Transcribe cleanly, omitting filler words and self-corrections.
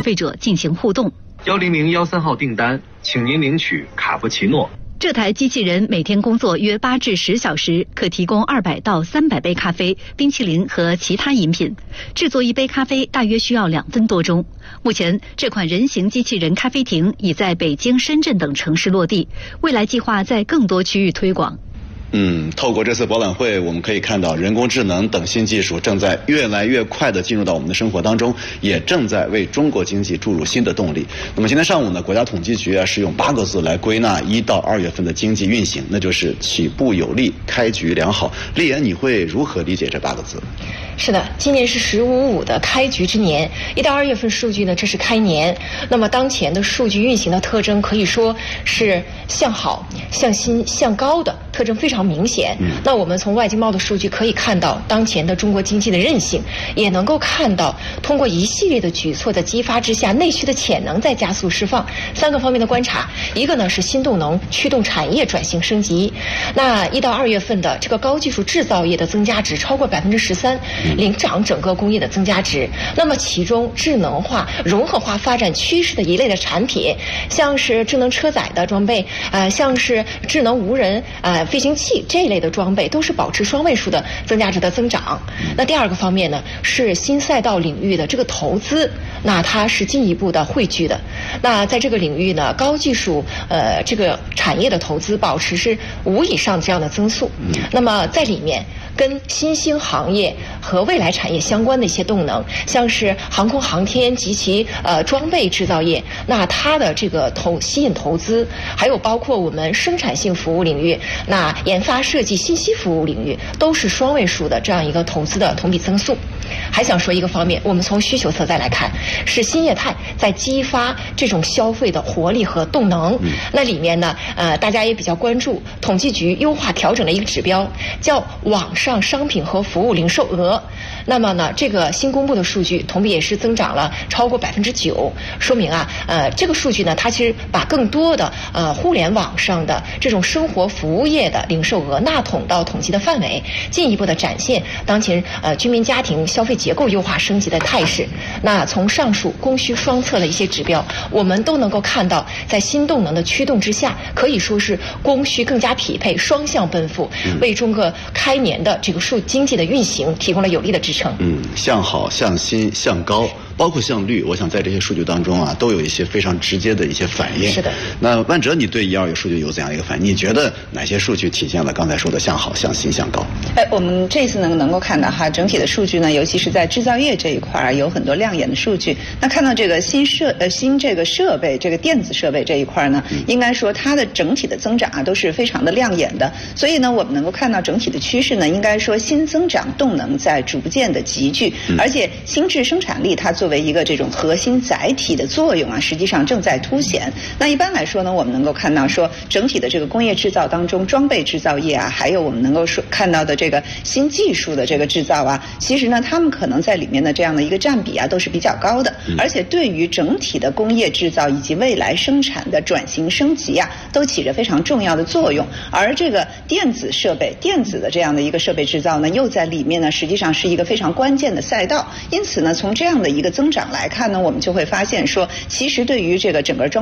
费者进行互动。 10013号订单，请您领取卡布奇诺。 这台机器人每天工作约8至10小时，可提供200到300杯咖啡、冰淇淋和其他饮品。制作一杯咖啡大约需要2分多钟。目前，这款人形机器人咖啡亭已在北京、深圳等城市落地，未来计划在更多区域推广。 透过这次博览会，我们可以看到人工智能等新技术正在越来越快地进入到我们的生活当中，也正在为中国经济注入新的动力。那么今天上午呢，国家统计局是用8个字来归纳1到2月份的经济运行，那就是起步有力，开局良好。丽妍，你会如何理解这8个字？ 是的，今年是1055的开局之年，1到2月份数据呢，这是开年。那么当前的数据运行的特征可以说是向好、向新、向高的特征非常明显。那我们从外经贸的数据可以看到，当前的中国经济的韧性，也能够看到通过一系列的举措的激发之下，内需的潜能在加速释放。3个方面的观察，一个呢是新动能驱动产业转型升级。那1到2月份的这个高技术制造业的增加值超过13%。领涨整个工业的增加值。那么其中智能化、融合化发展趋势的一类的产品，像是智能车载的装备，像是智能无人飞行器这一类的装备，都是保持双位数的增加值的增长。那第二个方面呢，是新赛道领域的这个投资，那它是进一步的汇聚的。那在这个领域呢，高技术这个产业的投资保持是5以上这样的增速。那么在里面跟新兴行业和未来产业相关的一些动能，像是航空航天及其装备制造业，那它的这个吸引投资，还有包括我们生产性服务领域，那研发设计、信息服务领域都是双位数的这样一个投资的同比增速。还想说一个方面，我们从需求侧再来看，是新业态在激发这种消费的活力和动能。那里面呢，大家也比较关注统计局优化调整的一个指标，叫网上商品和服务零售额。那么呢，这个新公布的数据同比也是增长了超过9%，说明这个数据呢，它其实把更多的互联网上的这种生活服务业的零售额纳统到统计的范围，进一步的展现当前居民家庭消费结构优化升级的态势。那从上述供需双侧的一些指标，我们都能够看到，在新动能的驱动之下，可以说是供需更加匹配，双向奔赴，为中国开年的这个经济的运行提供了有力的支撑。 向好、向新、向高，包括向绿，我想在这些数据当中都有一些非常直接的一些反应。 是的。 那万哲，你对1、2月数据有怎样一个反应？你觉得哪些数据体现了刚才说的向好、向新、向高？ 我们这次能够看到整体的数据呢，尤其是在制造业这一块有很多亮眼的数据。那看到这个新这个设备、这个电子设备这一块呢，应该说它的整体的增长都是非常的亮眼的。所以呢，我们能够看到整体的趋势呢，应该说新增长动能在逐渐的集聚，而且新质生产力它作为一个这种核心载体的作用实际上正在凸显。那一般来说呢，我们能够看到说整体的这个工业制造当中，装备制造业还有我们能够看到的这个新技术的这个制造其实呢，他们可能在里面的这样的一个占比都是比较高的，而且对于整体的工业制造以及未来生产的转型升级都起着非常重要的作用。而这个电子设备、电子的这样的一个设备制造呢，又在里面呢，实际上是一个非常关键的赛道。因此呢，从这样的一个增长来看呢，我们就会发现说，其实对于这个整个